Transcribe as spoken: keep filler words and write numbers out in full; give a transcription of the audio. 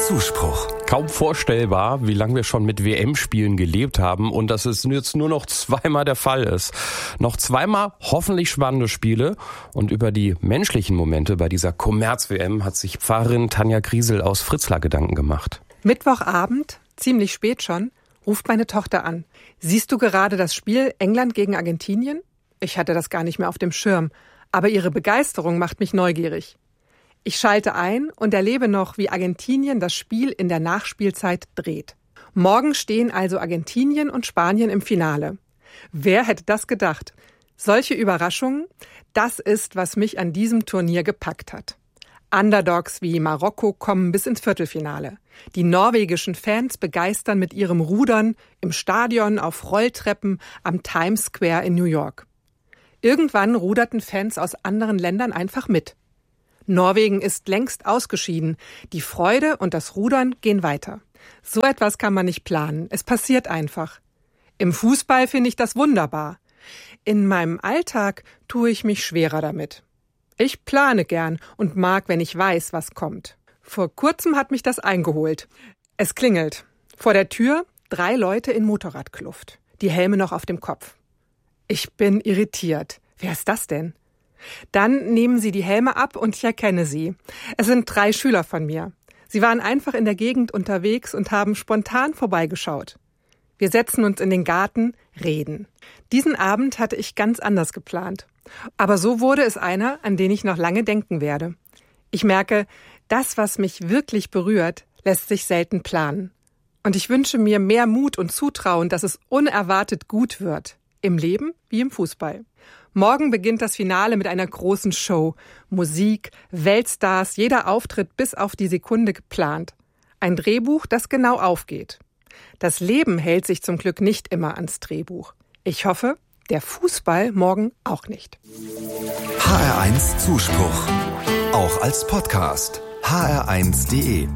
Zuspruch. Kaum vorstellbar, wie lange wir schon mit W M-Spielen gelebt haben und dass es jetzt nur noch zweimal der Fall ist. Noch zweimal hoffentlich spannende Spiele und über die menschlichen Momente bei dieser Kommerz-W M hat sich Pfarrerin Tanja Griesel aus Fritzlar Gedanken gemacht. Mittwochabend, ziemlich spät schon, ruft meine Tochter an. Siehst du gerade das Spiel England gegen Argentinien? Ich hatte das gar nicht mehr auf dem Schirm, aber ihre Begeisterung macht mich neugierig. Ich schalte ein und erlebe noch, wie Argentinien das Spiel in der Nachspielzeit dreht. Morgen stehen also Argentinien und Spanien im Finale. Wer hätte das gedacht? Solche Überraschungen, das ist, was mich an diesem Turnier gepackt hat. Underdogs wie Marokko kommen bis ins Viertelfinale. Die norwegischen Fans begeistern mit ihrem Rudern im Stadion, auf Rolltreppen, am Times Square in New York. Irgendwann ruderten Fans aus anderen Ländern einfach mit. Norwegen ist längst ausgeschieden. Die Freude und das Rudern gehen weiter. So etwas kann man nicht planen. Es passiert einfach. Im Fußball finde ich das wunderbar. In meinem Alltag tue ich mich schwerer damit. Ich plane gern und mag, wenn ich weiß, was kommt. Vor kurzem hat mich das eingeholt. Es klingelt. Vor der Tür drei Leute in Motorradkluft. Die Helme noch auf dem Kopf. Ich bin irritiert. Wer ist das denn? Dann nehmen sie die Helme ab und ich erkenne sie. Es sind drei Schüler von mir. Sie waren einfach in der Gegend unterwegs und haben spontan vorbeigeschaut. Wir setzen uns in den Garten, reden. Diesen Abend hatte ich ganz anders geplant. Aber so wurde es einer, an den ich noch lange denken werde. Ich merke, das, was mich wirklich berührt, lässt sich selten planen. Und ich wünsche mir mehr Mut und Zutrauen, dass es unerwartet gut wird. Im Leben wie im Fußball. Morgen beginnt das Finale mit einer großen Show. Musik, Weltstars, jeder Auftritt bis auf die Sekunde geplant. Ein Drehbuch, das genau aufgeht. Das Leben hält sich zum Glück nicht immer ans Drehbuch. Ich hoffe, der Fußball morgen auch nicht. H R eins Zuspruch. Auch als Podcast. h r eins punkt d e